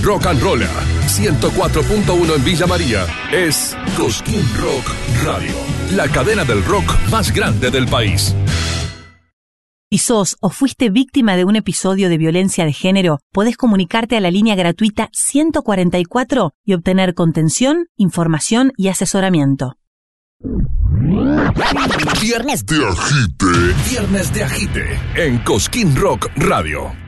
rock and roll. 104.1 en Villa María. Es Cosquín Rock Radio, la cadena del rock más grande del país. Si sos o fuiste víctima de un episodio de violencia de género, podés comunicarte a la línea gratuita 144 y obtener contención, información y asesoramiento. Viernes de Agite. Viernes de Agite en Cosquín Rock Radio.